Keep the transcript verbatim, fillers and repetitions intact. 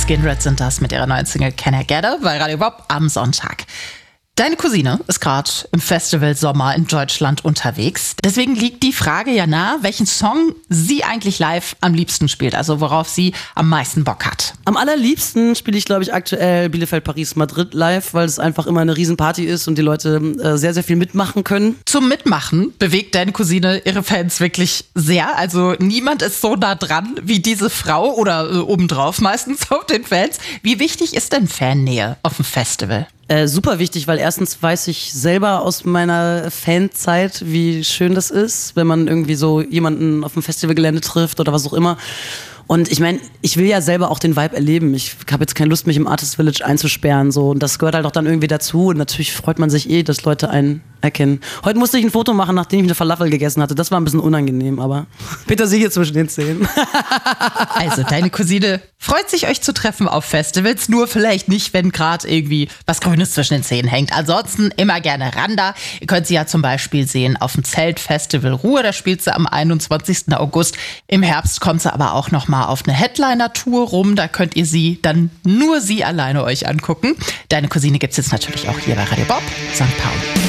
Skin Red sind das mit ihrer neuen Single Can I Get It bei Radio Bob am Sonntag. Deine Cousine ist gerade im Festival Sommer in Deutschland unterwegs. Deswegen liegt die Frage ja nahe, welchen Song sie eigentlich live am liebsten spielt, also worauf sie am meisten Bock hat. Am allerliebsten spiele ich, glaube ich, aktuell Bielefeld, Paris, Madrid live, weil es einfach immer eine Riesenparty ist und die Leute äh, sehr, sehr viel mitmachen können. Zum Mitmachen bewegt deine Cousine ihre Fans wirklich sehr. Also niemand ist so nah dran wie diese Frau oder äh, obendrauf meistens auf den Fans. Wie wichtig ist denn Fannähe auf dem Festival? Äh, super wichtig, weil erstens weiß ich selber aus meiner Fanzeit, wie schön das ist, wenn man irgendwie so jemanden auf dem Festivalgelände trifft oder was auch immer. Und ich meine, ich will ja selber auch den Vibe erleben. Ich habe jetzt keine Lust, mich im Artist Village einzusperren. So. Und das gehört halt auch dann irgendwie dazu. Und natürlich freut man sich eh, dass Leute einen erkennen. Heute musste ich ein Foto machen, nachdem ich eine Falafel gegessen hatte. Das war ein bisschen unangenehm, aber Petersilie zwischen den Zähnen. Also, deine Cousine freut sich, euch zu treffen auf Festivals. Nur vielleicht nicht, wenn gerade irgendwie was Grünes zwischen den Zähnen hängt. Ansonsten immer gerne ran da. Ihr könnt sie ja zum Beispiel sehen auf dem Zeltfestival Ruhr. Da spielt sie am einundzwanzigsten August. Im Herbst kommt sie aber auch noch mal auf eine Headliner-Tour rum. Da könnt ihr sie dann nur sie alleine euch angucken. Deine Cousine gibt's jetzt natürlich auch hier bei Radio Bob Sankt Pauli.